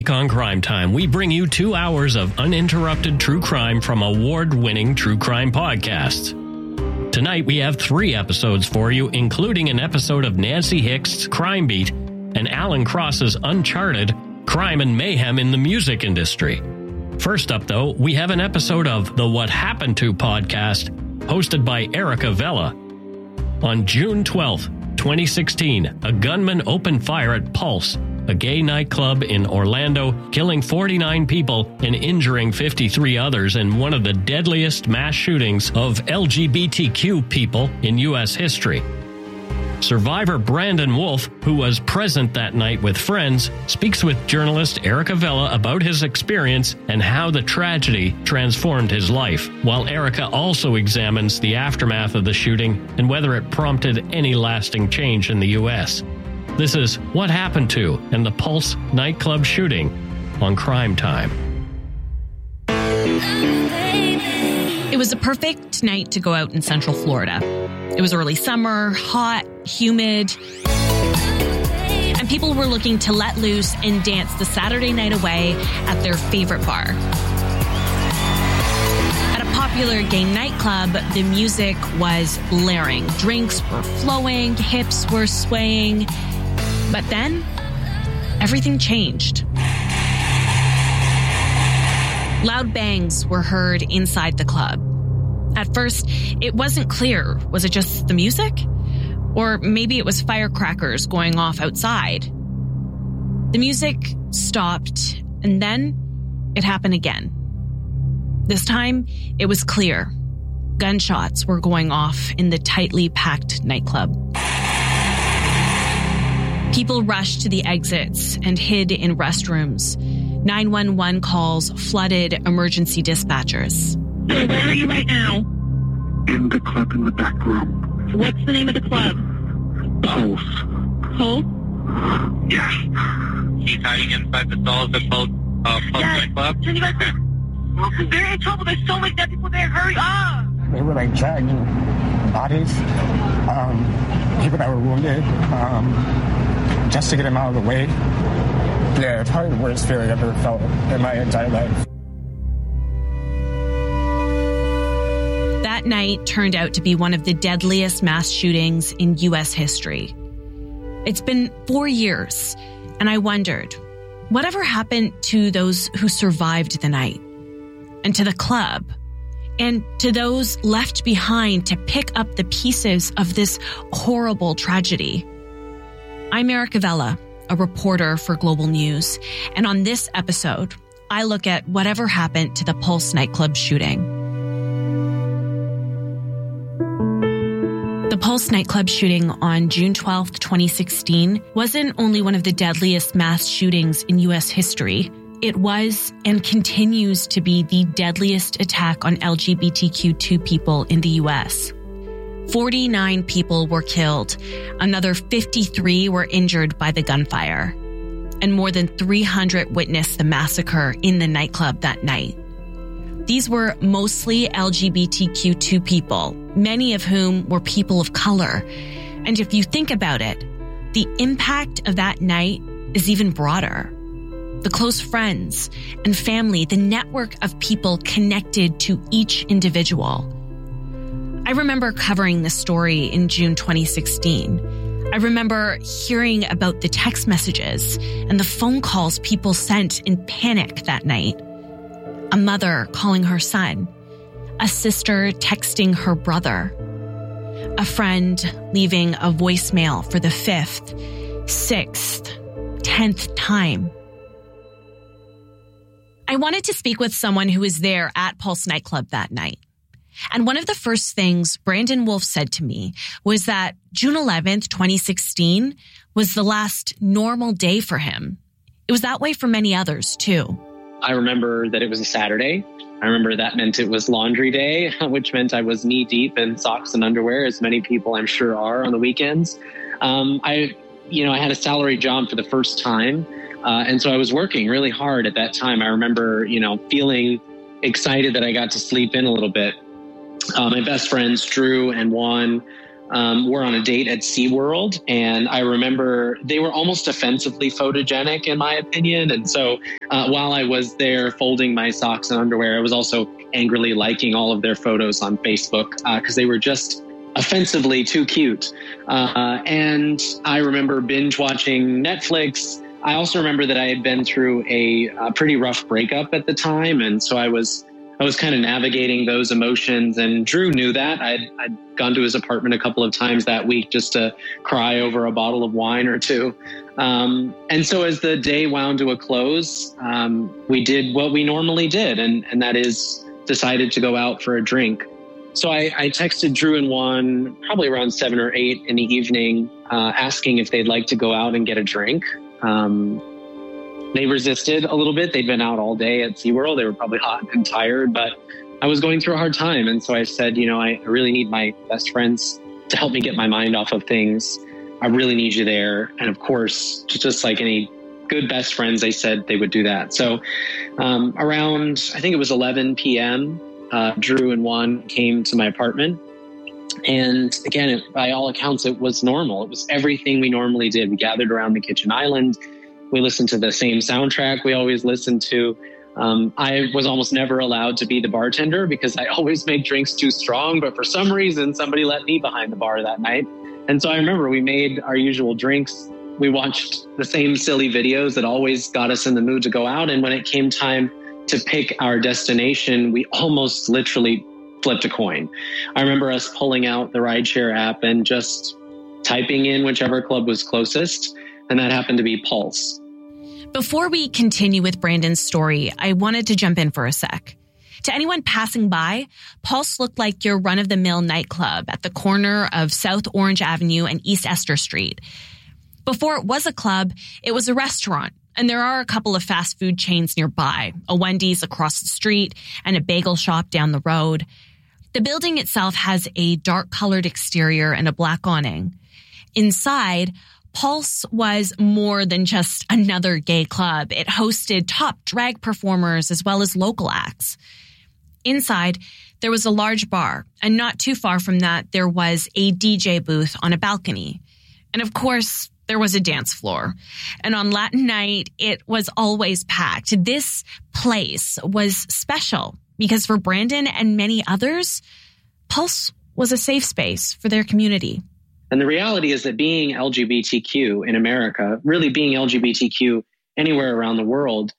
On Crime Time, we bring you 2 hours of uninterrupted true crime from award-winning true crime podcasts. Tonight, we have 3 episodes for you, including an episode of Nancy Hick's Crime Beat and Alan Cross's Uncharted, Crime and Mayhem in the Music Industry. First up, though, we have an episode of the What Happened To podcast, hosted by Erica Vella. On June 12th, 2016, a gunman opened fire at Pulse, a gay nightclub in Orlando, killing 49 people and injuring 53 others in one of the deadliest mass shootings of LGBTQ people in U.S. history. Survivor Brandon Wolf, who was present that night with friends, speaks with journalist Erica Vella about his experience and how the tragedy transformed his life, while Erica also examines the aftermath of the shooting and whether it prompted any lasting change in the U.S. This is What Happened To and the Pulse nightclub shooting on Crime Time. It was a perfect night to go out in Central Florida. It was early summer, hot, humid, and people were looking to let loose and dance the Saturday night away at their favorite bar. At a popular gay nightclub, the music was blaring. Drinks were flowing, hips were swaying. But then, everything changed. Loud bangs were heard inside the club. At first, it wasn't clear. Was it just the music? Or maybe it was firecrackers going off outside. The music stopped, and then it happened again. This time, it was clear. Gunshots were going off in the tightly packed nightclub. People rushed to the exits and hid in restrooms. 911 calls flooded emergency dispatchers. So where are you right now? In the club in the back room. What's the name of the club? Pulse. Pulse? Yes. He's hiding inside the stalls at Pulse nightclub. Send you guys there. They're in trouble. There's so many dead people there. Hurry up! They were like dragging bodies, people that were wounded, just to get them out of the way. Yeah, it's probably the worst feeling I've ever felt in my entire life. That night turned out to be one of the deadliest mass shootings in U.S. history. It's been 4 years, and I wondered, whatever happened to those who survived the night? And to the club? And to those left behind to pick up the pieces of this horrible tragedy? I'm Erica Vella, a reporter for Global News, and on this episode, I look at whatever happened to the Pulse nightclub shooting. The Pulse nightclub shooting on June 12, 2016 wasn't only one of the deadliest mass shootings in U.S. history. It was and continues to be the deadliest attack on LGBTQ2 people in the U.S. 49 people were killed. Another 53 were injured by the gunfire. And more than 300 witnessed the massacre in the nightclub that night. These were mostly LGBTQ2 people, many of whom were people of color. And if you think about it, the impact of that night is even broader. The close friends and family, the network of people connected to each individual. I remember covering this story in June 2016. I remember hearing about the text messages and the phone calls people sent in panic that night. A mother calling her son, a sister texting her brother, a friend leaving a voicemail for the 5th, 6th, 10th time. I wanted to speak with someone who was there at Pulse nightclub that night. And one of the first things Brandon Wolf said to me was that June 11th, 2016 was the last normal day for him. It was that way for many others too. I remember that it was a Saturday. I remember that meant it was laundry day, which meant I was knee deep in socks and underwear, as many people I'm sure are on the weekends. I had a salary job for the first time. And so I was working really hard at that time. I remember, feeling excited that I got to sleep in a little bit. My best friends, Drew and Juan, were on a date at SeaWorld. And I remember they were almost offensively photogenic, in my opinion. And so while I was there folding my socks and underwear, I was also angrily liking all of their photos on Facebook because they were just offensively too cute. And I remember binge watching Netflix. I also remember that I had been through a pretty rough breakup at the time. And so I was kind of navigating those emotions, and Drew knew that. I'd gone to his apartment a couple of times that week just to cry over a bottle of wine or two. And so as the day wound to a close, we did what we normally did, and that is decided to go out for a drink. So I texted Drew and Juan probably around 7 or 8 in the evening, asking if they'd like to go out and get a drink. They resisted a little bit. They'd been out all day at SeaWorld. They were probably hot and tired, but I was going through a hard time. And so I said, I really need my best friends to help me get my mind off of things. I really need you there. And of course, just like any good best friends, they said they would do that. So around, I think it was 11 p.m., Drew and Juan came to my apartment. And again, by all accounts, it was normal. It was everything we normally did. We gathered around the kitchen island. We listened to the same soundtrack we always listened to. I was almost never allowed to be the bartender because I always make drinks too strong. But for some reason, somebody let me behind the bar that night. And so I remember we made our usual drinks. We watched the same silly videos that always got us in the mood to go out. And when it came time to pick our destination, we almost literally flipped a coin. I remember us pulling out the rideshare app and just typing in whichever club was closest. And that happened to be Pulse. Before we continue with Brandon's story, I wanted to jump in for a sec. To anyone passing by, Pulse looked like your run-of-the-mill nightclub at the corner of South Orange Avenue and East Esther Street. Before it was a club, it was a restaurant, and there are a couple of fast food chains nearby, a Wendy's across the street and a bagel shop down the road. The building itself has a dark-colored exterior and a black awning. Inside, Pulse was more than just another gay club. It hosted top drag performers as well as local acts. Inside, there was a large bar, and not too far from that, there was a DJ booth on a balcony. And of course, there was a dance floor. And on Latin night, it was always packed. This place was special because for Brandon and many others, Pulse was a safe space for their community. And the reality is that being LGBTQ in America, really being LGBTQ anywhere around the world,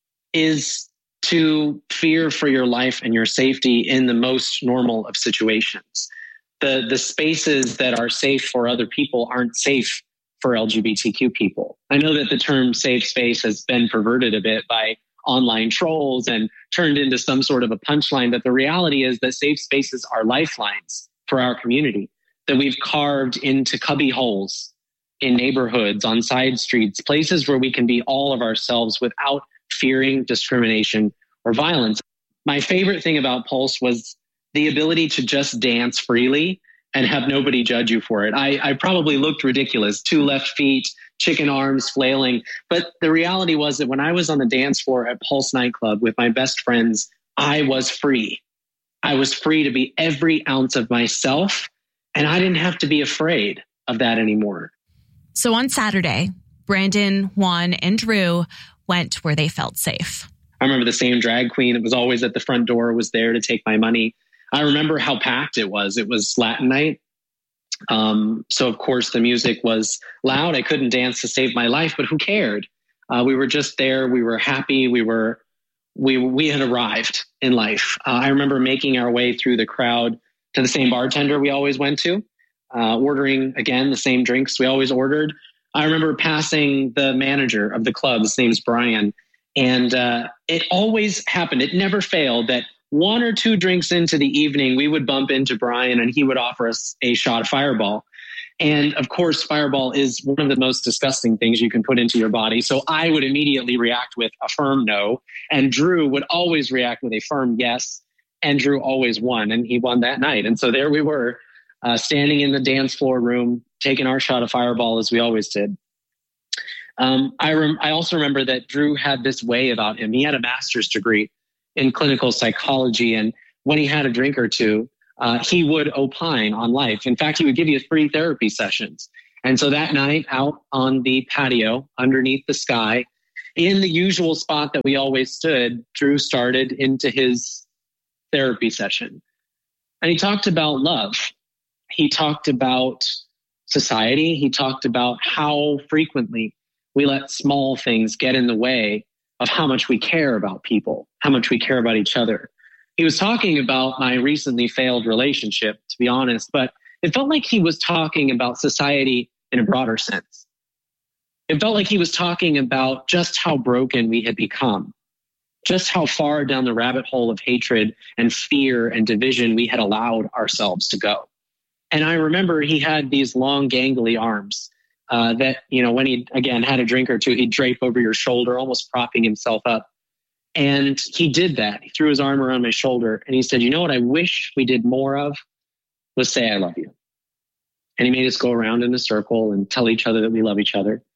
is to fear for your life and your safety in the most normal of situations. The spaces that are safe for other people aren't safe for LGBTQ people. I know that the term safe space has been perverted a bit by online trolls and turned into some sort of a punchline, but the reality is that safe spaces are lifelines for our community that we've carved into cubby holes in neighborhoods, on side streets, places where we can be all of ourselves without fearing discrimination or violence. My favorite thing about Pulse was the ability to just dance freely and have nobody judge you for it. I probably looked ridiculous, 2 left feet, chicken arms flailing. But the reality was that when I was on the dance floor at Pulse nightclub with my best friends, I was free. I was free to be every ounce of myself. And I didn't have to be afraid of that anymore. So on Saturday, Brandon, Juan, and Drew went where they felt safe. I remember the same drag queen that was always at the front door was there to take my money. I remember how packed it was. It was Latin night. So, of course, the music was loud. I couldn't dance to save my life, but who cared? We were just there. We were happy. We had arrived in life. I remember making our way through the crowd to the same bartender we always went to, ordering, again, the same drinks we always ordered. I remember passing the manager of the club. His name's Brian. And it always happened. It never failed that 1 or 2 drinks into the evening, we would bump into Brian and he would offer us a shot of Fireball. And of course, Fireball is one of the most disgusting things you can put into your body. So I would immediately react with a firm no. And Drew would always react with a firm yes. And Drew always won, and he won that night. And so there we were, standing in the dance floor room, taking our shot of Fireball as we always did. I also remember that Drew had this way about him. He had a master's degree in clinical psychology. And when he had a drink or two, he would opine on life. In fact, he would give you free therapy sessions. And so that night out on the patio underneath the sky, in the usual spot that we always stood, Drew started into his therapy session. And he talked about love. He talked about society. He talked about how frequently we let small things get in the way of how much we care about people, how much we care about each other. He was talking about my recently failed relationship, to be honest, but it felt like he was talking about society in a broader sense. It felt like he was talking about just how broken we had become, just how far down the rabbit hole of hatred and fear and division we had allowed ourselves to go. And I remember he had these long, gangly arms that, when he, again, had a drink or two, he'd drape over your shoulder, almost propping himself up. And he did that. He threw his arm around my shoulder and he said, you know what I wish we did more of was say, I love you. And he made us go around in a circle and tell each other that we love each other.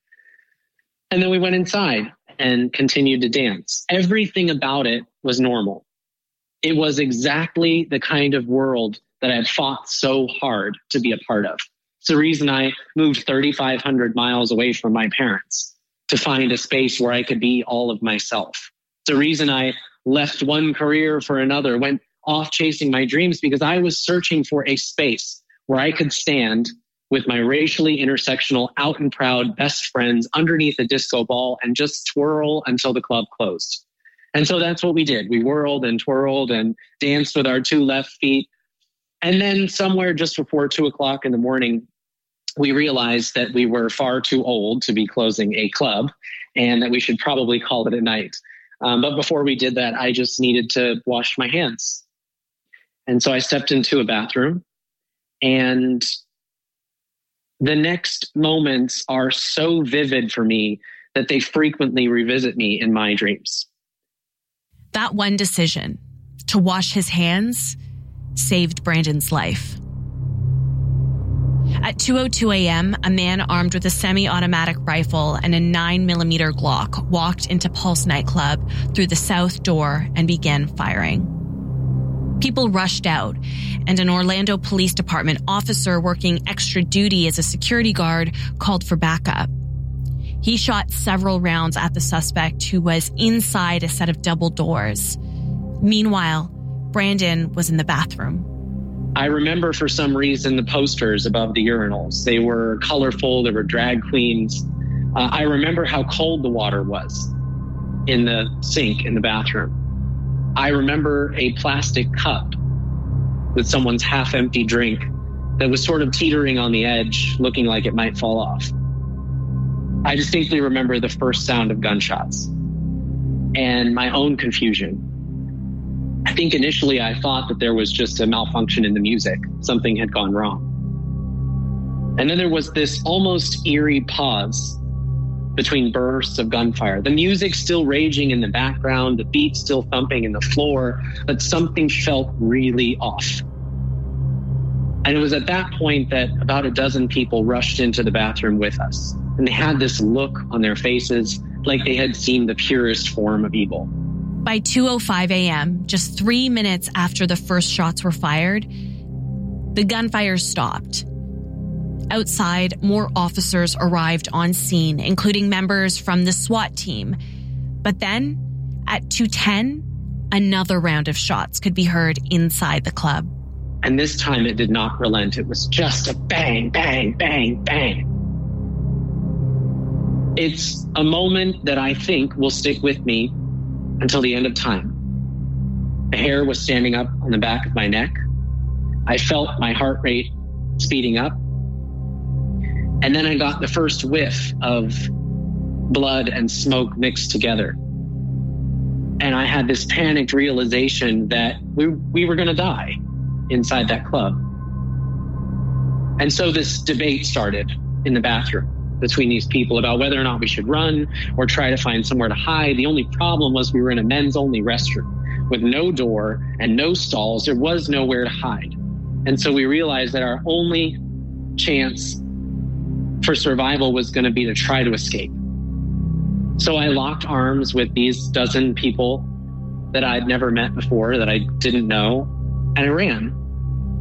And then we went inside and continued to dance. Everything about it was normal. It was exactly the kind of world that I had fought so hard to be a part of. It's the reason I moved 3,500 miles away from my parents to find a space where I could be all of myself. It's the reason I left one career for another, went off chasing my dreams, because I was searching for a space where I could stand with my racially intersectional, out and proud best friends underneath a disco ball and just twirl until the club closed. And so that's what we did. We whirled and twirled and danced with our two left feet. And then somewhere just before 2:00 in the morning, we realized that we were far too old to be closing a club and that we should probably call it a night. But before we did that, I just needed to wash my hands. And so I stepped into a bathroom, and the next moments are so vivid for me that they frequently revisit me in my dreams. That one decision, to wash his hands, saved Brandon's life. At 2:02 a.m., a man armed with a semi-automatic rifle and a 9mm Glock walked into Pulse nightclub through the south door and began firing. People rushed out, and an Orlando Police Department officer working extra duty as a security guard called for backup. He shot several rounds at the suspect, who was inside a set of double doors. Meanwhile, Brandon was in the bathroom. I remember for some reason the posters above the urinals. They were colorful. There were drag queens. I remember how cold the water was in the sink in the bathroom. I remember a plastic cup with someone's half-empty drink that was sort of teetering on the edge, looking like it might fall off. I distinctly remember the first sound of gunshots and my own confusion. I think initially I thought that there was just a malfunction in the music. Something had gone wrong. And then there was this almost eerie pause between bursts of gunfire. The music still raging in the background, the beat still thumping in the floor, but something felt really off. And it was at that point that about a dozen people rushed into the bathroom with us. And they had this look on their faces like they had seen the purest form of evil. By 2:05 a.m., just 3 minutes after the first shots were fired, the gunfire stopped. Outside, more officers arrived on scene, including members from the SWAT team. But then, at 2:10, another round of shots could be heard inside the club. And this time it did not relent. It was just a bang, bang, bang, bang. It's a moment that I think will stick with me until the end of time. The hair was standing up on the back of my neck. I felt my heart rate speeding up. And then I got the first whiff of blood and smoke mixed together. And I had this panicked realization that we were going to die inside that club. And so this debate started in the bathroom between these people about whether or not we should run or try to find somewhere to hide. The only problem was we were in a men's only restroom with no door and no stalls. There was nowhere to hide. And so we realized that our only chance for survival was going to be to try to escape. So I locked arms with these dozen people that I'd never met before, that I didn't know, and I ran.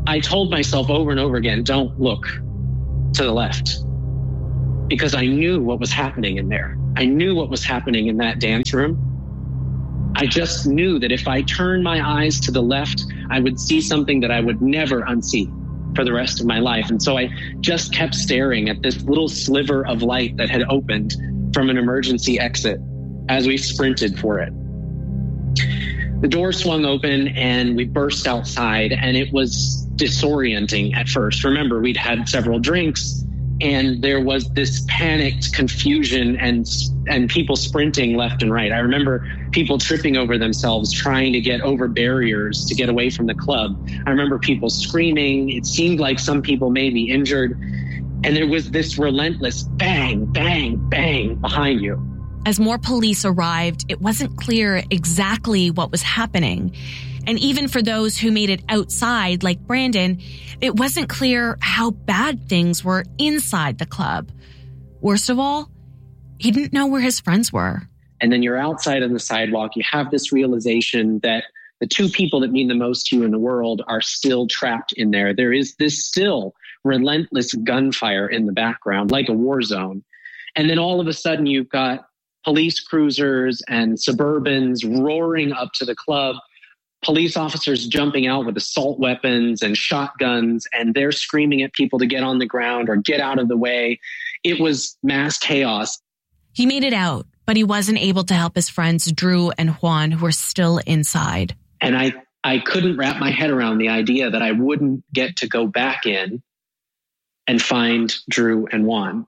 I told myself over and over again, don't look to the left, because I knew what was happening in there. I knew what was happening in that dance room. I just knew that if I turned my eyes to the left, I would see something that I would never unsee for the rest of my life. And so I just kept staring at this little sliver of light that had opened from an emergency exit as we sprinted for it. The door swung open and we burst outside, and it was disorienting at first. Remember, we'd had several drinks and there was this panicked confusion and people sprinting left and right. I remember people tripping over themselves, trying to get over barriers to get away from the club. I remember people screaming. It seemed like some people may be injured. And there was this relentless bang, bang, bang behind you. As more police arrived, it wasn't clear exactly what was happening. And even for those who made it outside, like Brandon, it wasn't clear how bad things were inside the club. Worst of all, he didn't know where his friends were. And then you're outside on the sidewalk. You have this realization that the two people that mean the most to you in the world are still trapped in there. There is this still relentless gunfire in the background, like a war zone. And then all of a sudden you've got police cruisers and Suburbans roaring up to the club, police officers jumping out with assault weapons and shotguns, and they're screaming at people to get on the ground or get out of the way. It was mass chaos. He made it out, but he wasn't able to help his friends Drew and Juan, who were still inside. And I couldn't wrap my head around the idea that I wouldn't get to go back in and find Drew and Juan.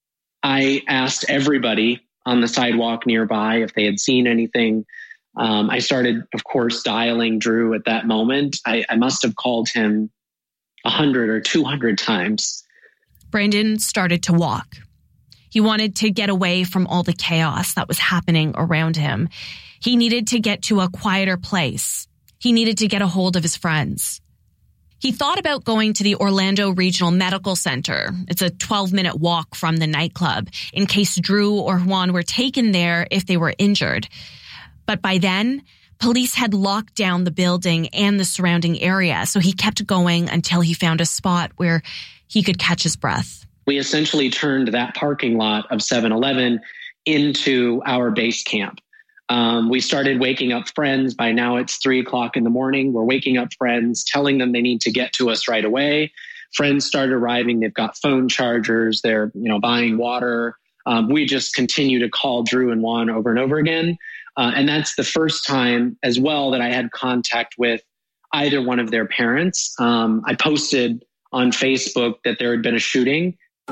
I asked everybody on the sidewalk nearby if they had seen anything. I started, of course, dialing Drew at that moment. I must have called him 100 or 200 times. Brandon started to walk. He wanted to get away from all the chaos that was happening around him. He needed to get to a quieter place. He needed to get a hold of his friends. He thought about going to the Orlando Regional Medical Center. It's a 12-minute walk from the nightclub, in case Drew or Juan were taken there if they were injured. But by then, police had locked down the building and the surrounding area, so he kept going until he found a spot where he could catch his breath. We essentially turned that parking lot of 7-Eleven into our base camp. We started waking up friends. By now it's 3:00 in the morning. We're waking up friends, telling them they need to get to us right away. Friends started arriving. They've got phone chargers. They're, buying water. We just continue to call Drew and Juan over and over again. And that's the first time as well that I had contact with either one of their parents. I posted on Facebook that there had been a shooting.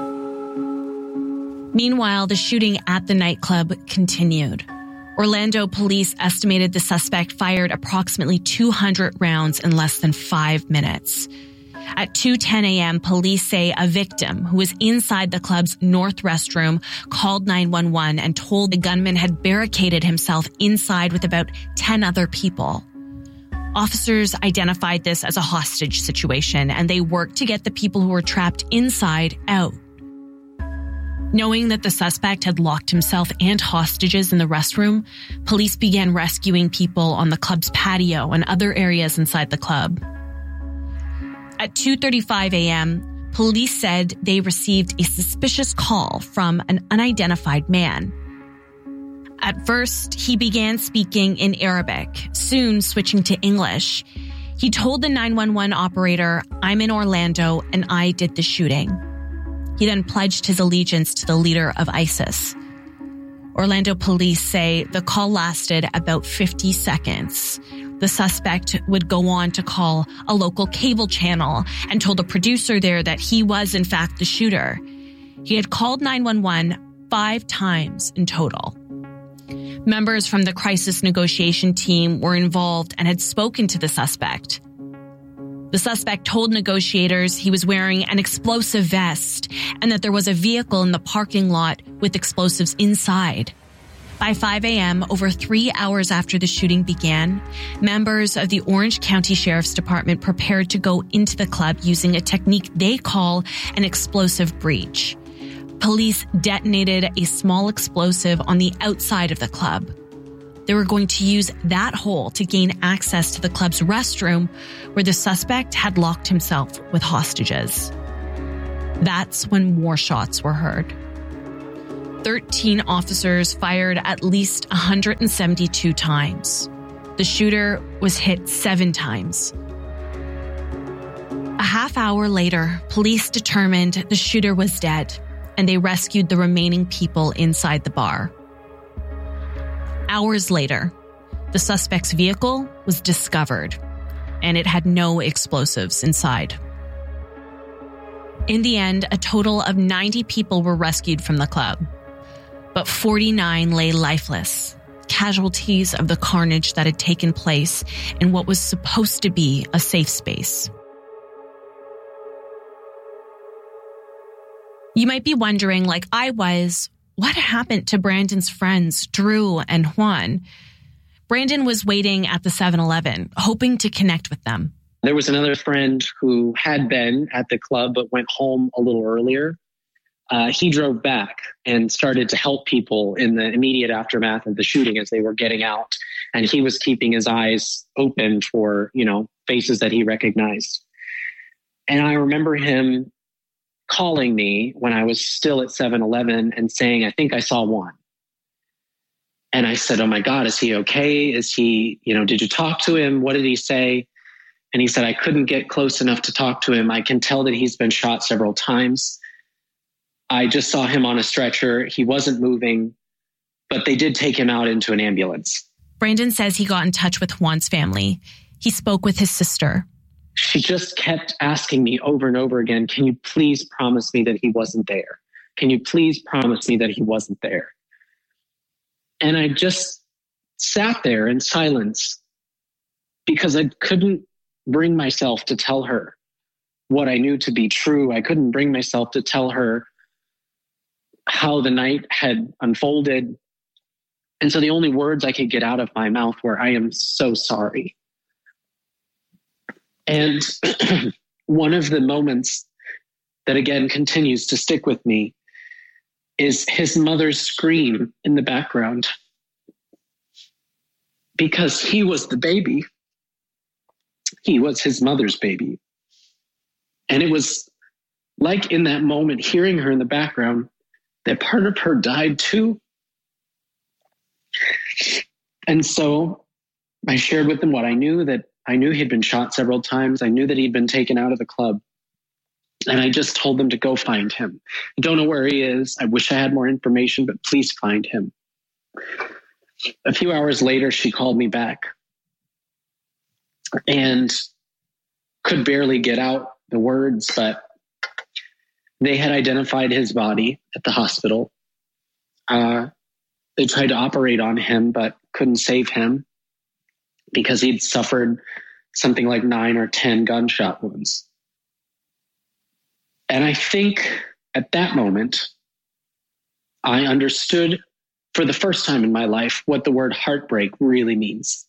Meanwhile, the shooting at the nightclub continued. Orlando police estimated the suspect fired approximately 200 rounds in less than 5 minutes. At 2:10 a.m., police say a victim who was inside the club's north restroom called 911 and told the gunman had barricaded himself inside with about 10 other people. Officers identified this as a hostage situation, and they worked to get the people who were trapped inside out. Knowing that the suspect had locked himself and hostages in the restroom, police began rescuing people on the club's patio and other areas inside the club. At 2:35 a.m., police said they received a suspicious call from an unidentified man. At first, he began speaking in Arabic, soon switching to English. He told the 911 operator, "I'm in Orlando and I did the shooting." He then pledged his allegiance to the leader of ISIS. Orlando police say the call lasted about 50 seconds. The suspect would go on to call a local cable channel and told a producer there that he was in fact the shooter. He had called 911 5 times in total. Members from the crisis negotiation team were involved and had spoken to the suspect. The suspect told negotiators he was wearing an explosive vest and that there was a vehicle in the parking lot with explosives inside. By 5 a.m., over 3 hours after the shooting began, members of the Orange County Sheriff's Department prepared to go into the club using a technique they call an explosive breach. Police detonated a small explosive on the outside of the club. They were going to use that hole to gain access to the club's restroom where the suspect had locked himself with hostages. That's when more shots were heard. 13 officers fired at least 172 times. The shooter was hit 7 times. A half hour later, police determined the shooter was dead, and they rescued the remaining people inside the bar. Hours later, the suspect's vehicle was discovered, and it had no explosives inside. In the end, a total of 90 people were rescued from the club, but 49 lay lifeless, casualties of the carnage that had taken place in what was supposed to be a safe space. You might be wondering, like I was, what happened to Brandon's friends, Drew and Juan? Brandon was waiting at the 7-Eleven, hoping to connect with them. There was another friend who had been at the club but went home a little earlier. He drove back and started to help people in the immediate aftermath of the shooting as they were getting out. And he was keeping his eyes open for, faces that he recognized. And I remember him calling me when I was still at 7-Eleven and saying, I think I saw Juan. And I said, oh my God, is he okay? Is he, did you talk to him? What did he say? And he said, I couldn't get close enough to talk to him. I can tell that he's been shot several times. I just saw him on a stretcher. He wasn't moving, but they did take him out into an ambulance. Brandon says he got in touch with Juan's family. He spoke with his sister. She just kept asking me over and over again, can you please promise me that he wasn't there? Can you please promise me that he wasn't there? And I just sat there in silence because I couldn't bring myself to tell her what I knew to be true. I couldn't bring myself to tell her how the night had unfolded. And so the only words I could get out of my mouth were, I am so sorry. And one of the moments that again continues to stick with me is his mother's scream in the background, because he was the baby. He was his mother's baby. And it was like in that moment, hearing her in the background, that part of her died too. And so I shared with them what I knew, that I knew he'd been shot several times. I knew that he'd been taken out of the club. And I just told them to go find him. I don't know where he is. I wish I had more information, but please find him. A few hours later, she called me back and could barely get out the words, but they had identified his body at the hospital. They tried to operate on him, but couldn't save him because he'd suffered something like 9 or 10 gunshot wounds. And I think at that moment, I understood for the first time in my life what the word heartbreak really means.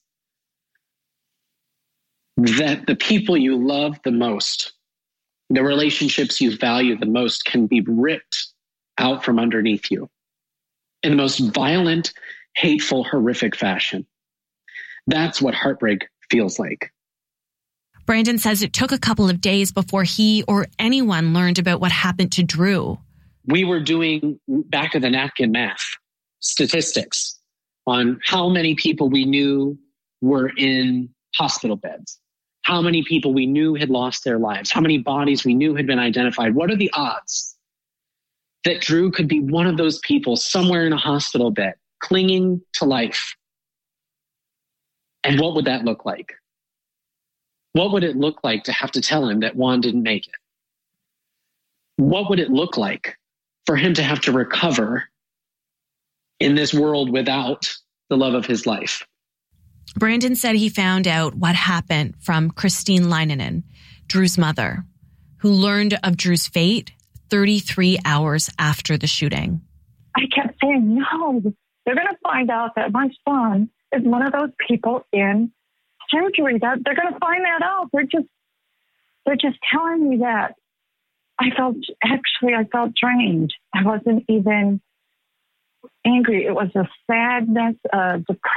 That the people you love the most, the relationships you value the most, can be ripped out from underneath you in the most violent, hateful, horrific fashion. That's what heartbreak feels like. Brandon says it took a couple of days before he or anyone learned about what happened to Drew. We were doing back of the napkin math statistics on how many people we knew were in hospital beds, how many people we knew had lost their lives, how many bodies we knew had been identified. What are the odds that Drew could be one of those people somewhere in a hospital bed, clinging to life? And what would that look like? What would it look like to have to tell him that Juan didn't make it? What would it look like for him to have to recover in this world without the love of his life? Brandon said he found out what happened from Christine Leininen, Drew's mother, who learned of Drew's fate 33 hours after the shooting. I kept saying, no, they're going to find out that my son is one of those people in surgery. That they're going to find that out. They're just telling me that. I felt drained. I wasn't even angry. It was a sadness, a depressed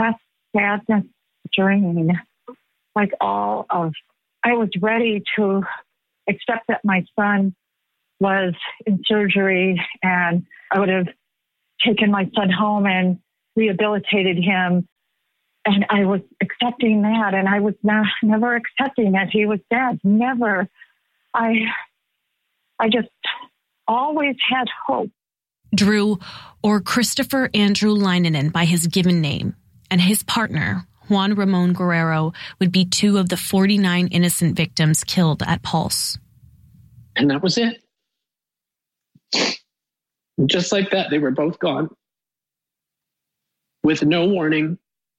sadness drain. Like I was ready to accept that my son was in surgery, and I would have taken my son home and rehabilitated him. And I was accepting that, and I was never accepting that he was dead. Never. I just always had hope. Drew, or Christopher Andrew Leinonen by his given name, and his partner, Juan Ramon Guerrero, would be 2 of the 49 innocent victims killed at Pulse. And that was it. Just like that, they were both gone. With no warning,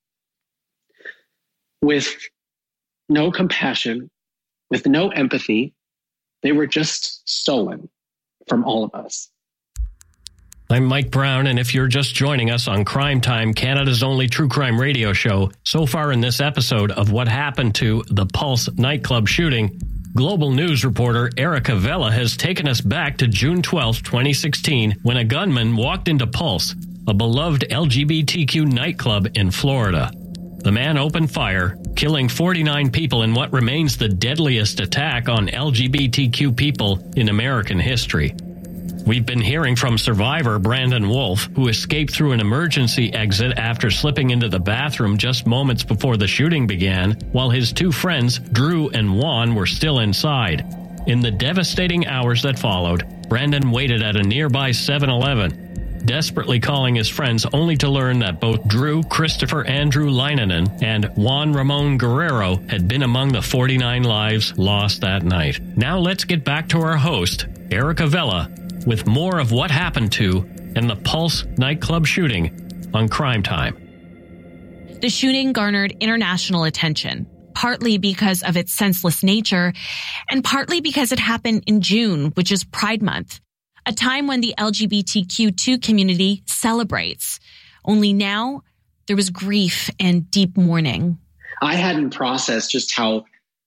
with no compassion, with no empathy. They were just stolen from all of us. I'm Mike Brown, and if you're just joining us on Crime Time, Canada's only true crime radio show, so far in this episode of what happened to the Pulse nightclub shooting, Global News reporter Erica Vela has taken us back to June 12, 2016, when a gunman walked into Pulse, a beloved LGBTQ nightclub in Florida. The man opened fire, killing 49 people in what remains the deadliest attack on LGBTQ people in American history. We've been hearing from survivor Brandon Wolf, who escaped through an emergency exit after slipping into the bathroom just moments before the shooting began, while his 2 friends, Drew and Juan, were still inside. In the devastating hours that followed, Brandon waited at a nearby 7-Eleven, desperately calling his friends only to learn that both Drew Christopher Andrew Leinonen and Juan Ramon Guerrero had been among the 49 lives lost that night. Now let's get back to our host, Erica Vela, with more of what happened to and the Pulse nightclub shooting on Crime Time. The shooting garnered international attention, partly because of its senseless nature, and partly because it happened in June, which is Pride Month, a time when the LGBTQ2 community celebrates. Only now, there was grief and deep mourning. I hadn't processed just how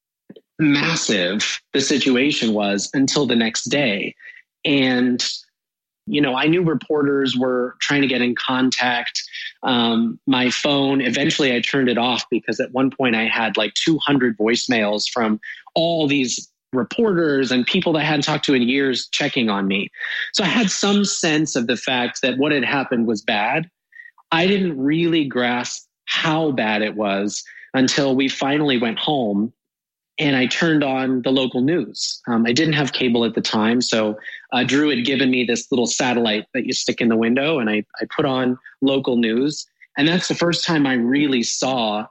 massive the situation was until the next day. And, I knew reporters were trying to get in contact. My phone, eventually I turned it off because at one point I had like 200 voicemails from all these reporters and people that I hadn't talked to in years checking on me. So I had some sense of the fact that what had happened was bad. I didn't really grasp how bad it was until we finally went home and I turned on the local news. I didn't have cable at the time, so Drew had given me this little satellite that you stick in the window, and I put on local news. And that's the first time I really saw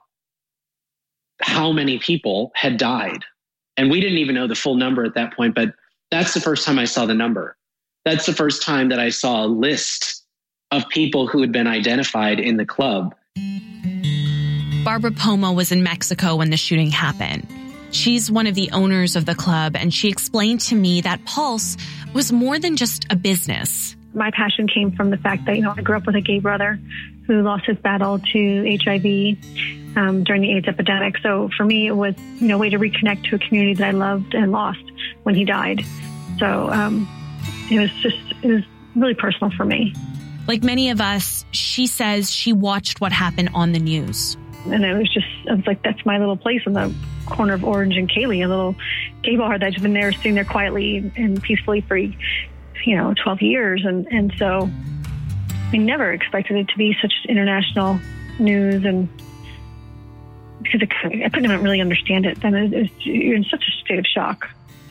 how many people had died. And we didn't even know the full number at that point, but that's the first time I saw the number. That's the first time that I saw a list of people who had been identified in the club. Barbara Pomo was in Mexico when the shooting happened. She's one of the owners of the club, and she explained to me that Pulse was more than just a business. My passion came from the fact that, I grew up with a gay brother who lost his battle to HIV during the AIDS epidemic. So for me, it was, a way to reconnect to a community that I loved and lost when he died. So it was really personal for me. Like many of us, she says she watched what happened on the news. And I was like, that's my little place on the corner of Orange and Cayley, a little gay bar that's been there, sitting there quietly and peacefully for, 12 years. And so I never expected it to be such international news, and because I couldn't even really understand it. Then you're in such a state of shock.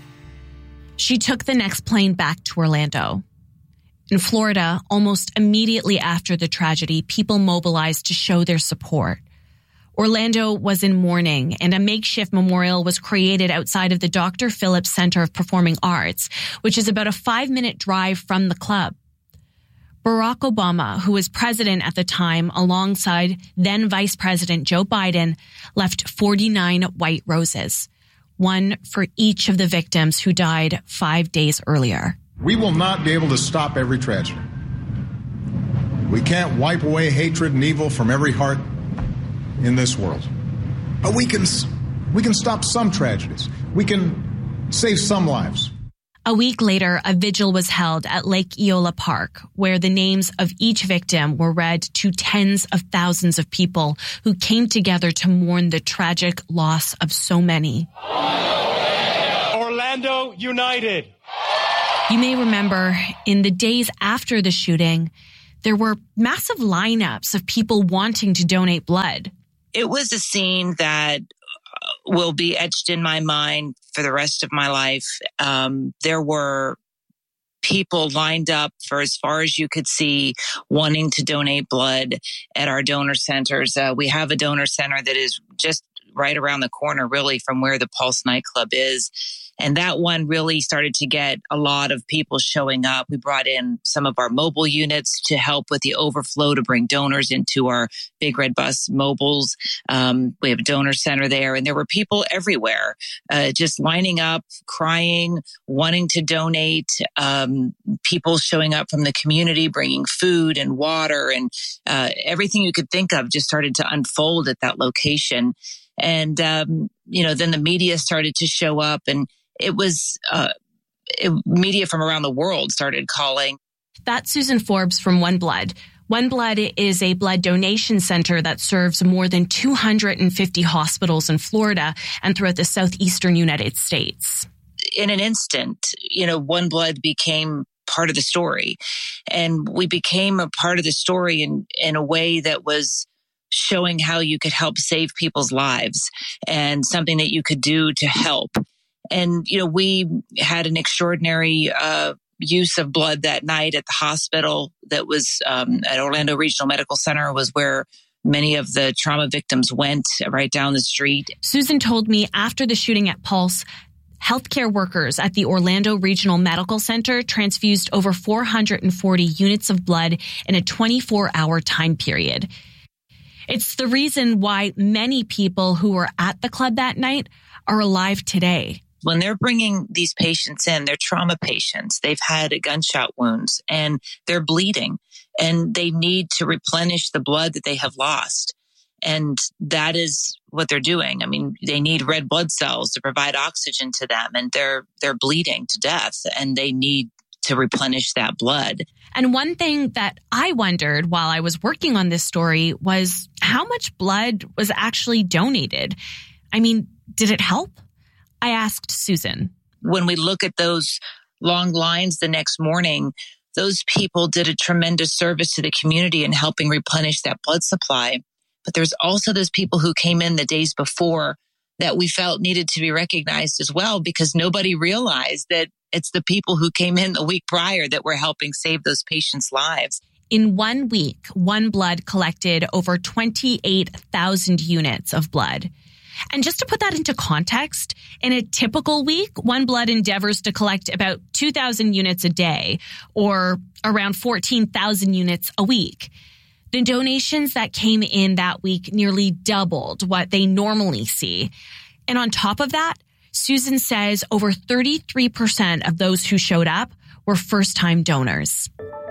She took the next plane back to Orlando. In Florida, almost immediately after the tragedy, people mobilized to show their support. Orlando was in mourning, and a makeshift memorial was created outside of the Dr. Phillips Center of Performing Arts, which is about a 5-minute drive from the club. Barack Obama, who was president at the time, alongside then Vice President Joe Biden, left 49 white roses, one for each of the victims who died 5 days earlier. We will not be able to stop every tragedy. We can't wipe away hatred and evil from every heart in this world. But we can stop some tragedies. We can save some lives. A week later, a vigil was held at Lake Eola Park, where the names of each victim were read to tens of thousands of people who came together to mourn the tragic loss of so many. Orlando United. You may remember in the days after the shooting, there were massive lineups of people wanting to donate blood. It was a scene that will be etched in my mind for the rest of my life. There were people lined up for as far as you could see wanting to donate blood at our donor centers. We have a donor center that is just right around the corner, really, from where the Pulse nightclub is. And that one really started to get a lot of people showing up. We brought in some of our mobile units to help with the overflow to bring donors into our Big Red Bus mobiles. We have a donor center there, and there were people everywhere just lining up, crying, wanting to donate, people showing up from the community, bringing food and water, and everything you could think of just started to unfold at that location. And, then the media started to show up, and it was media from around the world started calling. That's Susan Forbes from One Blood. One Blood is a blood donation center that serves more than 250 hospitals in Florida and throughout the southeastern United States. In an instant, One Blood became part of the story. And we became a part of the story in a way that was showing how you could help save people's lives and something that you could do to help. And, we had an extraordinary use of blood that night at the hospital that was at Orlando Regional Medical Center, was where many of the trauma victims went, right down the street. Susan told me after the shooting at Pulse, healthcare workers at the Orlando Regional Medical Center transfused over 440 units of blood in a 24-hour time period. It's the reason why many people who were at the club that night are alive today. When they're bringing these patients in, they're trauma patients. They've had gunshot wounds and they're bleeding, and they need to replenish the blood that they have lost. And that is what they're doing. I mean, they need red blood cells to provide oxygen to them, and they're bleeding to death, and they need to replenish that blood. And one thing that I wondered while I was working on this story was how much blood was actually donated. I mean, did it help? I asked Susan. When we look at those long lines the next morning, those people did a tremendous service to the community in helping replenish that blood supply. But there's also those people who came in the days before that we felt needed to be recognized as well, because nobody realized that it's the people who came in the week prior that were helping save those patients' lives. In 1 week, One Blood collected over 28,000 units of blood. And just to put that into context, in a typical week, One Blood endeavors to collect about 2,000 units a day, or around 14,000 units a week. The donations that came in that week nearly doubled what they normally see. And on top of that, Susan says over 33% of those who showed up were first-time donors.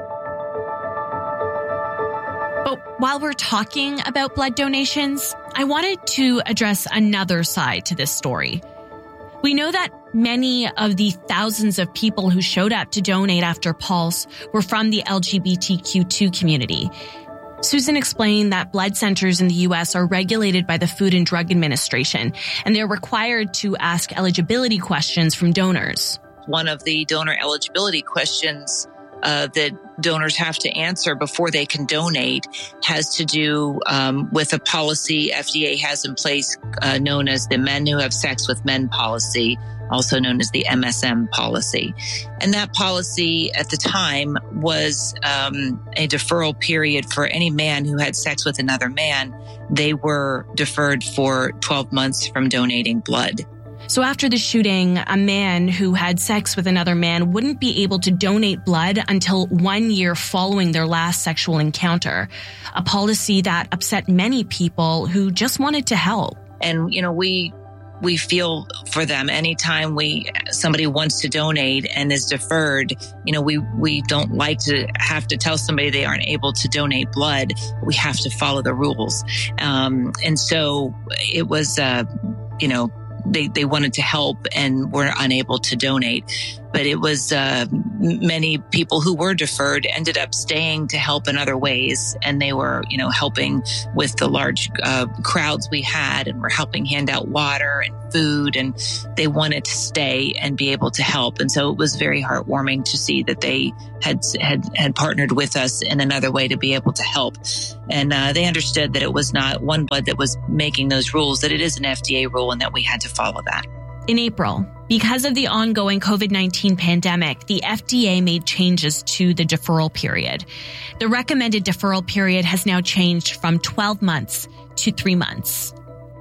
But while we're talking about blood donations, I wanted to address another side to this story. We know that many of the thousands of people who showed up to donate after Pulse were from the LGBTQ2 community. Susan explained that blood centers in the U.S. are regulated by the Food and Drug Administration, and they're required to ask eligibility questions from donors. One of the donor eligibility questions that donors have to answer before they can donate has to do with a policy FDA has in place known as the Men Who Have Sex with Men policy, also known as the MSM policy. And that policy at the time was a deferral period for any man who had sex with another man. They were deferred for 12 months from donating blood. So after the shooting, a man who had sex with another man wouldn't be able to donate blood until 1 year following their last sexual encounter, a policy that upset many people who just wanted to help. And, we feel for them anytime somebody wants to donate and is deferred. We don't like to have to tell somebody they aren't able to donate blood. We have to follow the rules. And so it was, they wanted to help and were unable to donate. But it was many people who were deferred ended up staying to help in other ways. And they were, helping with the large crowds we had, and were helping hand out water and food. And they wanted to stay and be able to help. And so it was very heartwarming to see that they had partnered with us in another way to be able to help. And they understood that it was not OneBlood that was making those rules, that it is an FDA rule and that we had to follow that. In April, because of the ongoing COVID-19 pandemic, the FDA made changes to the deferral period. The recommended deferral period has now changed from 12 months to 3 months.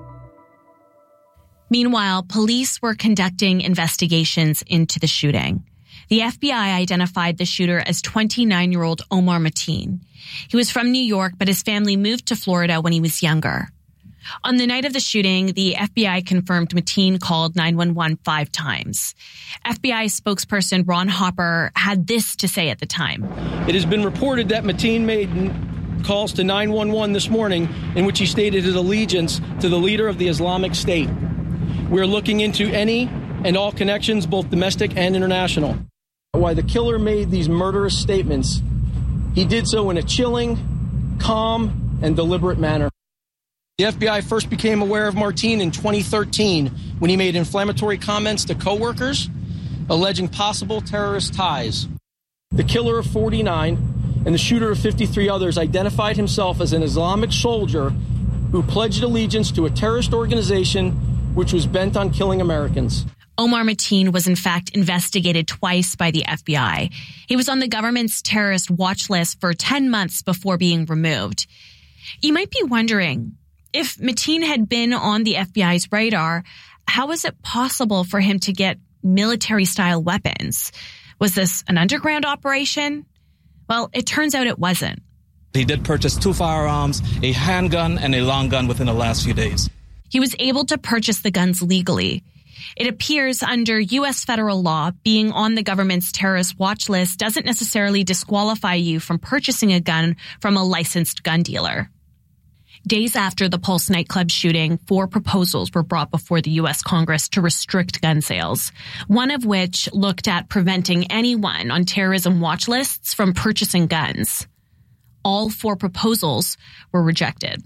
Meanwhile, police were conducting investigations into the shooting. The FBI identified the shooter as 29-year-old Omar Mateen. He was from New York, but his family moved to Florida when he was younger. On the night of the shooting, the FBI confirmed Mateen called 911 5 times. FBI spokesperson Ron Hopper had this to say at the time. It has been reported that Mateen made calls to 911 this morning in which he stated his allegiance to the leader of the Islamic State. We're looking into any and all connections, both domestic and international. Why the killer made these murderous statements, he did so in a chilling, calm, and deliberate manner. The FBI first became aware of Mateen in 2013 when he made inflammatory comments to coworkers alleging possible terrorist ties. The killer of 49 and the shooter of 53 others identified himself as an Islamic soldier who pledged allegiance to a terrorist organization which was bent on killing Americans. Omar Mateen was in fact investigated twice by the FBI. He was on the government's terrorist watch list for 10 months before being removed. You might be wondering, if Mateen had been on the FBI's radar, how was it possible for him to get military-style weapons? Was this an underground operation? Well, it turns out it wasn't. He did purchase 2 firearms, a handgun, and a long gun within the last few days. He was able to purchase the guns legally. It appears under U.S. federal law, being on the government's terrorist watch list doesn't necessarily disqualify you from purchasing a gun from a licensed gun dealer. Days after the Pulse nightclub shooting, 4 proposals were brought before the U.S. Congress to restrict gun sales, one of which looked at preventing anyone on terrorism watch lists from purchasing guns. All 4 proposals were rejected.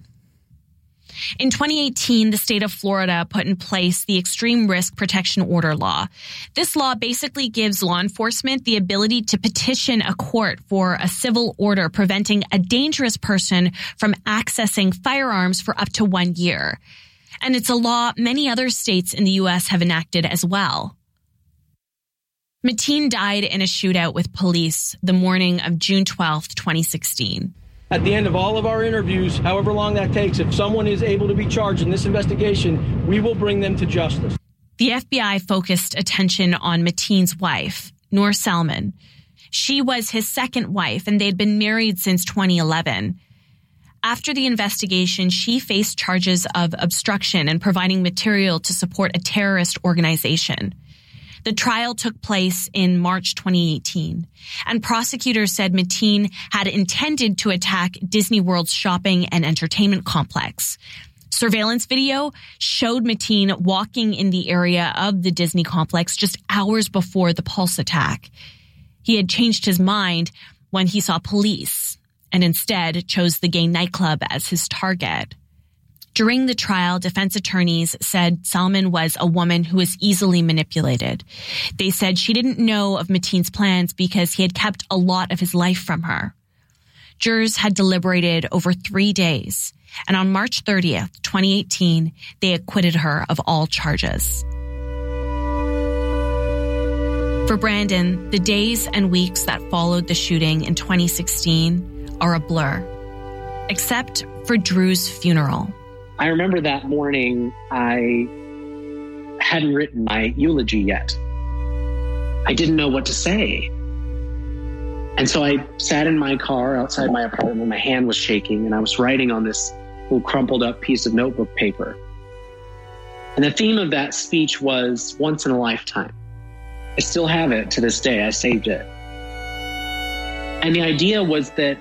In 2018, the state of Florida put in place the Extreme Risk Protection Order law. This law basically gives law enforcement the ability to petition a court for a civil order preventing a dangerous person from accessing firearms for up to 1 year. And it's a law many other states in the U.S. have enacted as well. Mateen died in a shootout with police the morning of June 12, 2016. At the end of all of our interviews, however long that takes, if someone is able to be charged in this investigation, we will bring them to justice. The FBI focused attention on Mateen's wife, Noor Salman. She was his second wife, and they'd been married since 2011. After the investigation, she faced charges of obstruction and providing material to support a terrorist organization. The trial took place in March 2018, and prosecutors said Mateen had intended to attack Disney World's shopping and entertainment complex. Surveillance video showed Mateen walking in the area of the Disney complex just hours before the Pulse attack. He had changed his mind when he saw police and instead chose the gay nightclub as his target. During the trial, defense attorneys said Salman was a woman who was easily manipulated. They said she didn't know of Mateen's plans because he had kept a lot of his life from her. Jurors had deliberated over 3 days, and on March 30th, 2018, they acquitted her of all charges. For Brandon, the days and weeks that followed the shooting in 2016 are a blur, except for Drew's funeral. I remember that morning, I hadn't written my eulogy yet. I didn't know what to say. And so I sat in my car outside my apartment. My hand was shaking, and I was writing on this little crumpled up piece of notebook paper. And the theme of that speech was once in a lifetime. I still have it to this day. I saved it. And the idea was that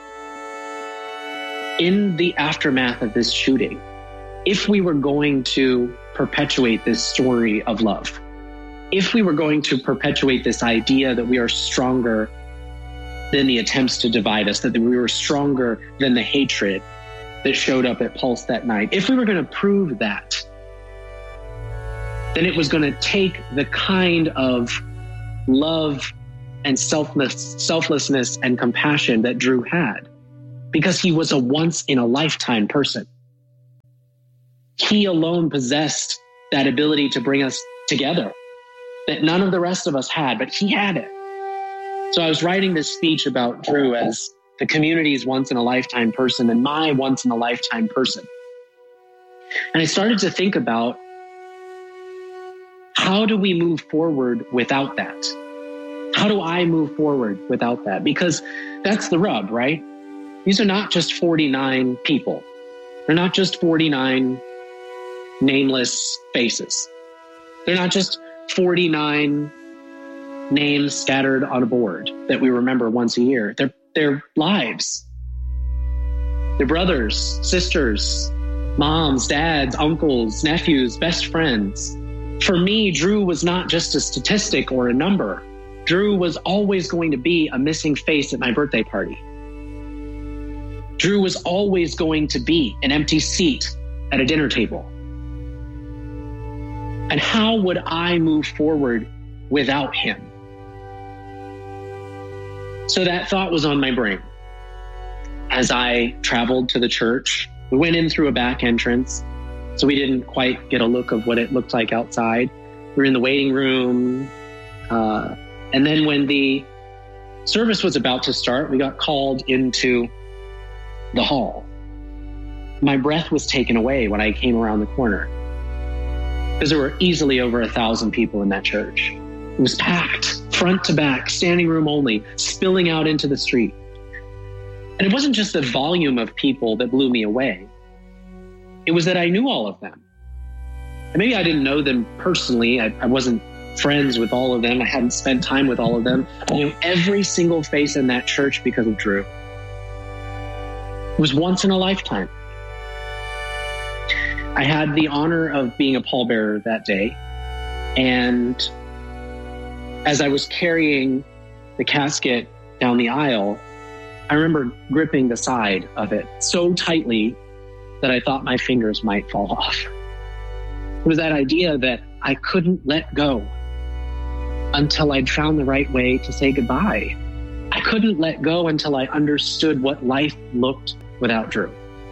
in the aftermath of this shooting, if we were going to perpetuate this story of love, if we were going to perpetuate this idea that we are stronger than the attempts to divide us, that we were stronger than the hatred that showed up at Pulse that night, if we were going to prove that, then it was going to take the kind of love and selflessness and compassion that Drew had, because he was a once-in-a-lifetime person. He alone possessed that ability to bring us together that none of the rest of us had, but he had it. So I was writing this speech about Drew as the community's once-in-a-lifetime person and my once-in-a-lifetime person. And I started to think about, how do we move forward without that? How do I move forward without that? Because that's the rub, right? These are not just 49 people. They're not just 49 nameless faces. They're not just 49 names scattered on a board that we remember once a year. They're lives. They're brothers, sisters, moms, dads, uncles, nephews, best friends. For me, Drew was not just a statistic or a number. Drew was always going to be a missing face at my birthday party. Drew was always going to be an empty seat at a dinner table. And how would I move forward without him? So that thought was on my brain. As I traveled to the church, we went in through a back entrance, so we didn't quite get a look of what it looked like outside. We were in the waiting room. And then when the service was about to start, we got called into the hall. My breath was taken away when I came around the corner, because there were easily over 1,000 people in that church. It was packed, front to back, standing room only, spilling out into the street. And it wasn't just the volume of people that blew me away. It was that I knew all of them. And maybe I didn't know them personally. I wasn't friends with all of them. I hadn't spent time with all of them. I knew every single face in that church because of Drew. It was once in a lifetime. I had the honor of being a pallbearer that day. And as I was carrying the casket down the aisle, I remember gripping the side of it so tightly that I thought my fingers might fall off. It was that idea that I couldn't let go until I'd found the right way to say goodbye. I couldn't let go until I understood what life looked without Drew.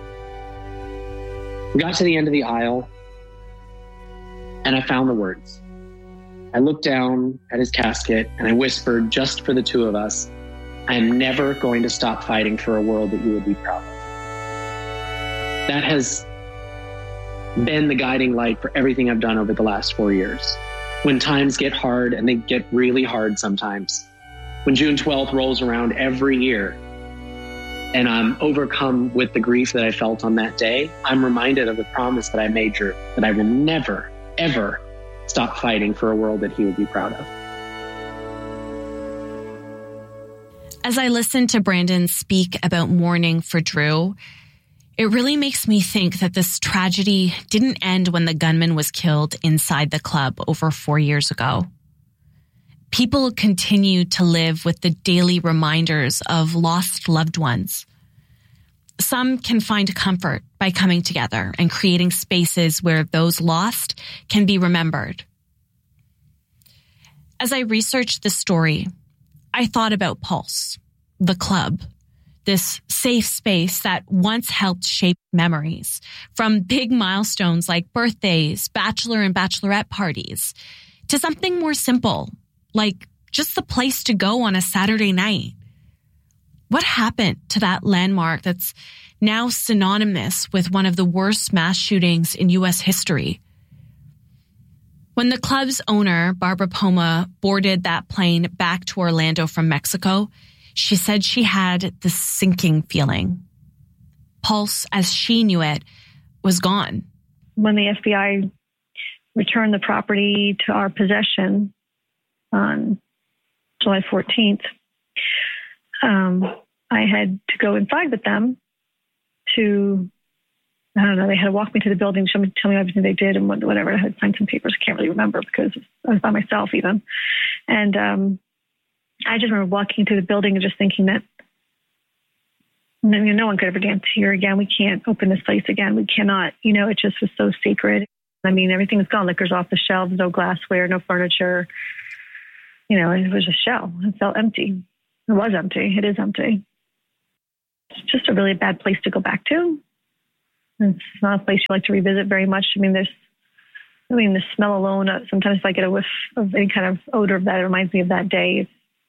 We got to the end of the aisle, and I found the words. I looked down at his casket, and I whispered, just for the two of us, I am never going to stop fighting for a world that you would be proud of. That has been the guiding light for everything I've done over the last 4 years. When times get hard, and they get really hard sometimes, when June 12th rolls around every year, and I'm overcome with the grief that I felt on that day, I'm reminded of the promise that I made Drew, that I will never, ever stop fighting for a world that he would be proud of. As I listen to Brandon speak about mourning for Drew, it really makes me think that this tragedy didn't end when the gunman was killed inside the club over 4 years ago. People continue to live with the daily reminders of lost loved ones. Some can find comfort by coming together and creating spaces where those lost can be remembered. As I researched this story, I thought about Pulse, the club, this safe space that once helped shape memories, from big milestones like birthdays, bachelor and bachelorette parties, to something more simple, like just the place to go on a Saturday night. What happened to that landmark that's now synonymous with one of the worst mass shootings in U.S. history? When the club's owner, Barbara Poma, boarded that plane back to Orlando from Mexico, she said she had this sinking feeling. Pulse, as she knew it, was gone. When the FBI returned the property to our possession on July 14th, I had to go inside with them to I don't know, they had to walk me to the building, tell me everything they did and whatever. I had to sign some papers. I can't really remember because I was by myself even. And I just remember walking through the building and just thinking that no one could ever dance here again. We can't open this place again. We cannot, it just was so sacred. I mean, everything was gone. Liquor's off the shelves, no glassware, no furniture. It was a shell. It felt empty. It was empty. It is empty. It's just a really bad place to go back to. It's not a place you like to revisit very much. The smell alone, sometimes if I get a whiff of any kind of odor of that, it reminds me of that day.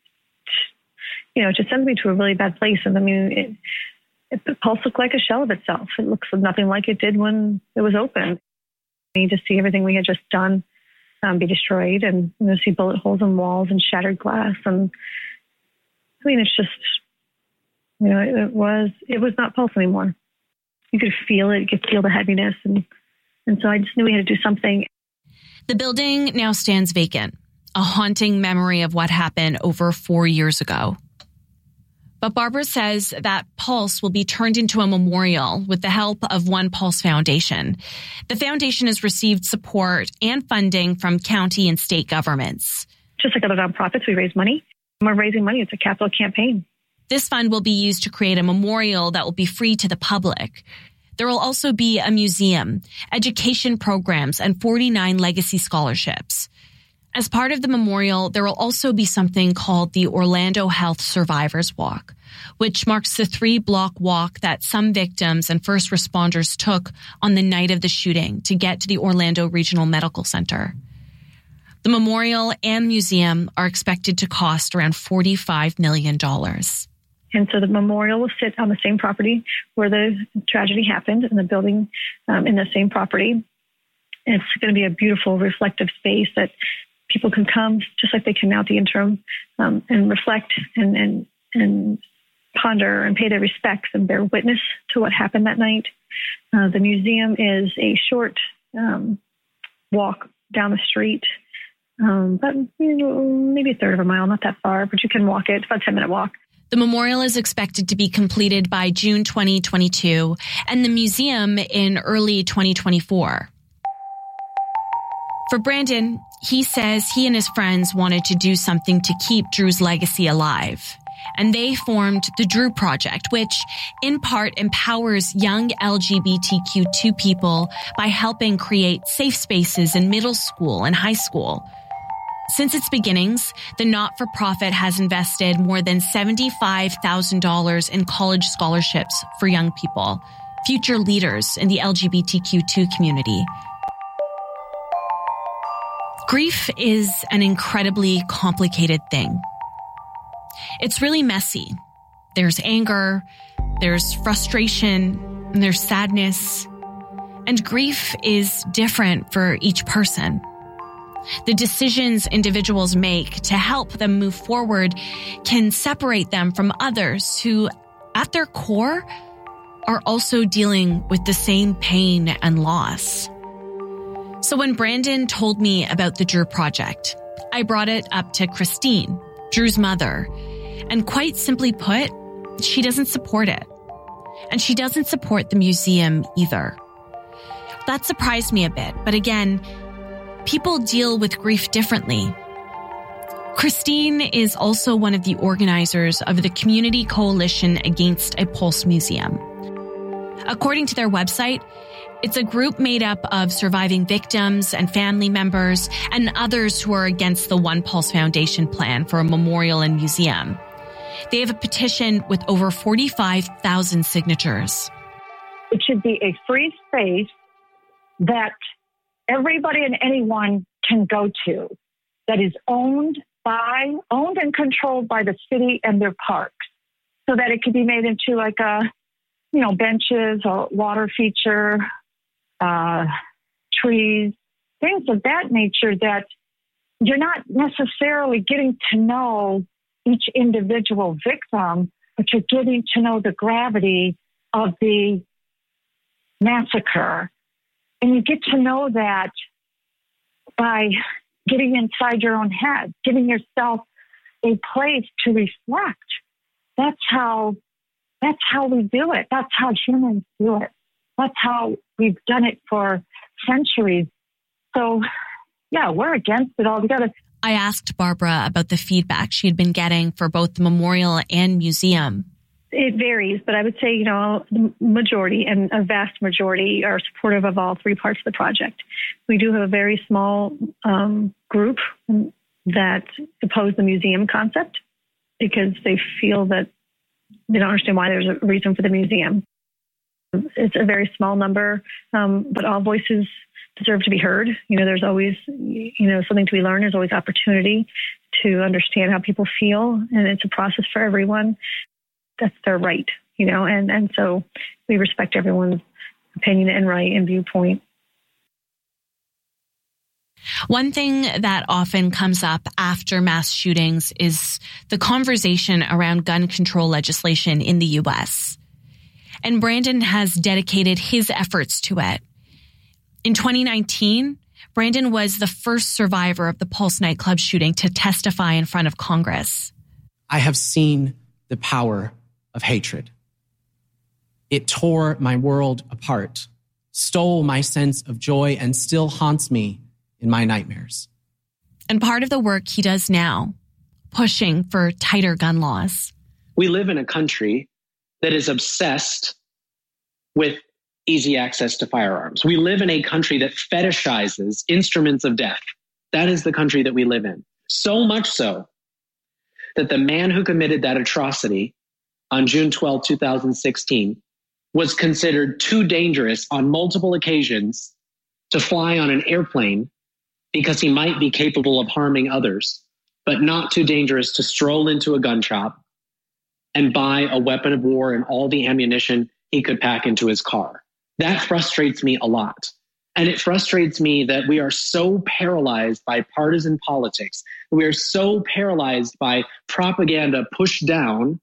It just sends me to a really bad place. And the pulse looked like a shell of itself. It looks nothing like it did when it was open. You need to see everything we had just done be destroyed, and see bullet holes in walls and shattered glass. And it's just, it was not Pulse anymore. You could feel it. You could feel the heaviness. And so I just knew we had to do something. The building now stands vacant, a haunting memory of what happened over 4 years ago. But Barbara says that Pulse will be turned into a memorial with the help of One Pulse Foundation. The foundation has received support and funding from county and state governments. Just like other nonprofits, we raise money. We're raising money. It's a capital campaign. This fund will be used to create a memorial that will be free to the public. There will also be a museum, education programs, and 49 legacy scholarships. As part of the memorial, there will also be something called the Orlando Health Survivors Walk, which marks the 3-block walk that some victims and first responders took on the night of the shooting to get to the Orlando Regional Medical Center. The memorial and museum are expected to cost around $45 million. And so the memorial will sit on the same property where the tragedy happened, in the building in the same property. And it's going to be a beautiful, reflective space that people can come, just like they can now at the interim, and reflect and ponder and pay their respects and bear witness to what happened that night. The museum is a short walk down the street, but maybe a third of a mile, not that far, but you can walk it. It's about a 10-minute walk. The memorial is expected to be completed by June 2022 and the museum in early 2024. For Brandon, he says he and his friends wanted to do something to keep Drew's legacy alive. And they formed the Drew Project, which in part empowers young LGBTQ2 people by helping create safe spaces in middle school and high school. Since its beginnings, the not-for-profit has invested more than $75,000 in college scholarships for young people, future leaders in the LGBTQ2 community. Grief is an incredibly complicated thing. It's really messy. There's anger, there's frustration, and there's sadness. And grief is different for each person. The decisions individuals make to help them move forward can separate them from others who, at their core, are also dealing with the same pain and loss. So when Brandon told me about the Drew Project, I brought it up to Christine, Drew's mother, and quite simply put, she doesn't support it. And she doesn't support the museum either. That surprised me a bit, but again, people deal with grief differently. Christine is also one of the organizers of the Community Coalition Against a Pulse Museum. According to their website, it's a group made up of surviving victims and family members and others who are against the One Pulse Foundation plan for a memorial and museum. They have a petition with over 45,000 signatures. It should be a free space that everybody and anyone can go to, that is owned and controlled by the city and their parks, so that it could be made into like benches or water feature, trees, things of that nature, that you're not necessarily getting to know each individual victim, but you're getting to know the gravity of the massacre. And you get to know that by getting inside your own head, giving yourself a place to reflect. That's how we do it. That's how humans do it. That's how we've done it for centuries. So, yeah, we're against it altogether. I asked Barbara about the feedback she had been getting for both the memorial and museum. It varies, but I would say, the majority and a vast majority are supportive of all three parts of the project. We do have a very small group that oppose the museum concept because they feel that they don't understand why there's a reason for the museum. It's a very small number, but all voices deserve to be heard. There's always, something to be learned. There's always opportunity to understand how people feel, and it's a process for everyone. That's their right, and so we respect everyone's opinion and right and viewpoint. One thing that often comes up after mass shootings is the conversation around gun control legislation in the U.S. And Brandon has dedicated his efforts to it. In 2019, Brandon was the first survivor of the Pulse nightclub shooting to testify in front of Congress. I have seen the power of hatred. It tore my world apart, stole my sense of joy, and still haunts me in my nightmares. And part of the work he does now, pushing for tighter gun laws. We live in a country that is obsessed with easy access to firearms. We live in a country that fetishizes instruments of death. That is the country that we live in. So much so that the man who committed that atrocity on June 12, 2016, was considered too dangerous on multiple occasions to fly on an airplane because he might be capable of harming others, but not too dangerous to stroll into a gun shop and buy a weapon of war and all the ammunition he could pack into his car. That frustrates me a lot. And it frustrates me that we are so paralyzed by partisan politics. We are so paralyzed by propaganda pushed down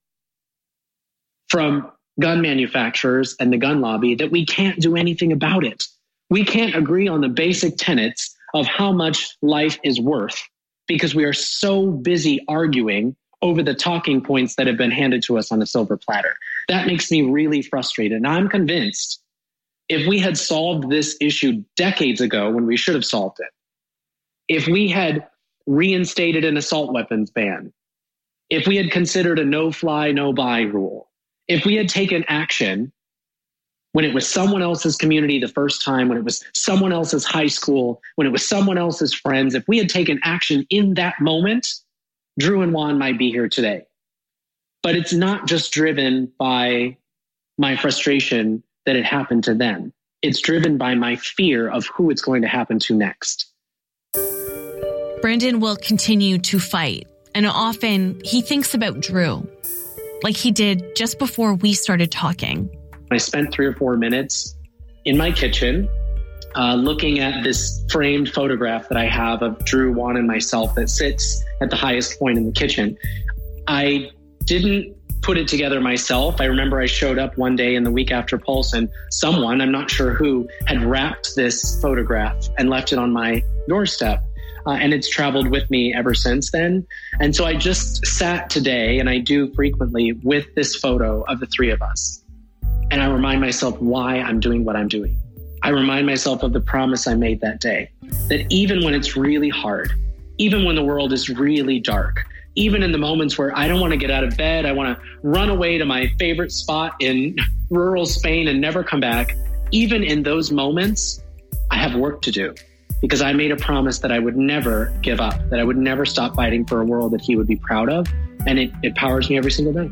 from gun manufacturers and the gun lobby that we can't do anything about it. We can't agree on the basic tenets of how much life is worth because we are so busy arguing over the talking points that have been handed to us on a silver platter. That makes me really frustrated. And I'm convinced if we had solved this issue decades ago when we should have solved it, if we had reinstated an assault weapons ban, if we had considered a no-fly, no-buy rule, if we had taken action when it was someone else's community the first time, when it was someone else's high school, when it was someone else's friends, if we had taken action in that moment, Drew and Juan might be here today. But it's not just driven by my frustration that it happened to them. It's driven by my fear of who it's going to happen to next. Brandon will continue to fight, and often he thinks about Drew, like he did just before we started talking. I spent 3 or 4 minutes in my kitchen looking at this framed photograph that I have of Drew, Juan, and myself that sits at the highest point in the kitchen. I didn't put it together myself. I remember I showed up one day in the week after Pulse and someone, I'm not sure who, had wrapped this photograph and left it on my doorstep. And it's traveled with me ever since then. And so I just sat today, and I do frequently, with this photo of the three of us. And I remind myself why I'm doing what I'm doing. I remind myself of the promise I made that day, that even when it's really hard, even when the world is really dark, even in the moments where I don't want to get out of bed, I want to run away to my favorite spot in rural Spain and never come back, even in those moments, I have work to do. Because I made a promise that I would never give up, that I would never stop fighting for a world that he would be proud of. And it powers me every single day.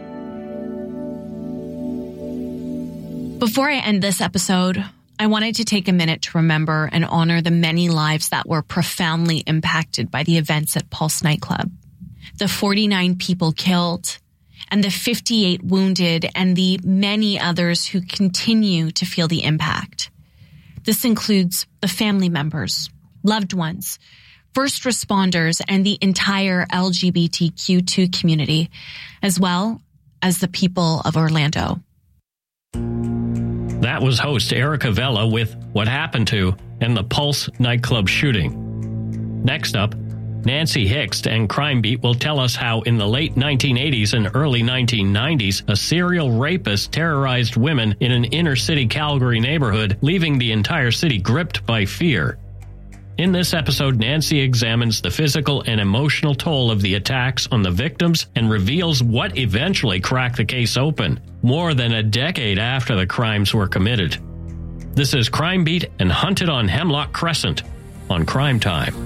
Before I end this episode, I wanted to take a minute to remember and honor the many lives that were profoundly impacted by the events at Pulse nightclub. The 49 people killed and the 58 wounded and the many others who continue to feel the impact. This includes the family members, loved ones, first responders, and the entire LGBTQ2 community, as well as the people of Orlando. That was host Erica Vela with What Happened To and the Pulse nightclub shooting. Next up, Nancy Hicks and Crime Beat will tell us how in the late 1980s and early 1990s, a serial rapist terrorized women in an inner-city Calgary neighborhood, leaving the entire city gripped by fear. In this episode, Nancy examines the physical and emotional toll of the attacks on the victims and reveals what eventually cracked the case open, more than a decade after the crimes were committed. This is Crime Beat and Hunted on Hemlock Crescent on Crime Time.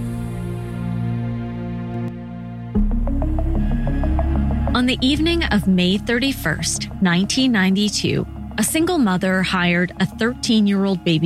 On the evening of May 31st, 1992, a single mother hired a 13-year-old baby